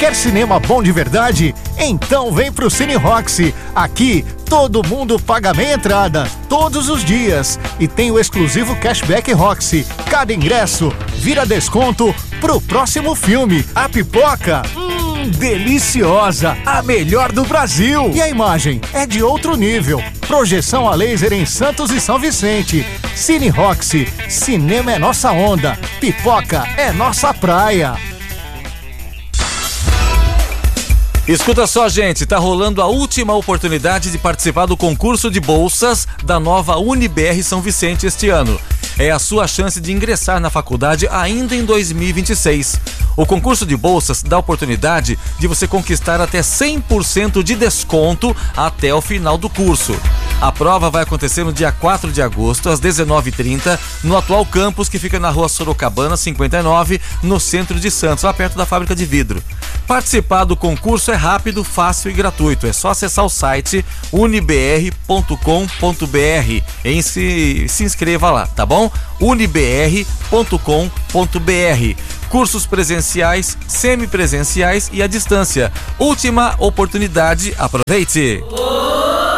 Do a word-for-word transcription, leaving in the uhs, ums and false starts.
Quer cinema bom de verdade? Então vem pro Cine Roxy. Aqui, todo mundo paga meia entrada, todos os dias. E tem o exclusivo Cashback Roxy. Cada ingresso vira desconto pro próximo filme. A pipoca, hum, deliciosa, a melhor do Brasil. E a imagem é de outro nível. Projeção a laser em Santos e São Vicente. Cine Roxy, cinema é nossa onda, pipoca é nossa praia. Escuta só, gente, tá rolando a última oportunidade de participar do concurso de bolsas da nova UniBR São Vicente este ano. É a sua chance de ingressar na faculdade ainda em dois mil e vinte e seis. O concurso de bolsas dá a oportunidade de você conquistar até cem por cento de desconto até o final do curso. A prova vai acontecer no dia quatro de agosto, às dezenove e trinta, no atual campus que fica na rua Sorocabana, cinquenta e nove, no centro de Santos, lá perto da fábrica de vidro. Participar do concurso é rápido, fácil e gratuito. É só acessar o site unibr ponto com ponto br e se, se inscreva lá, tá bom? unibr ponto com ponto br. Cursos presenciais, semipresenciais e à distância. Última oportunidade, aproveite!